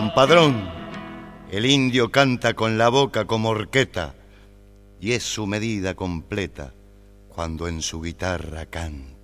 compadrón. El indio canta con la boca como horqueta y es su medida completa cuando en su guitarra canta.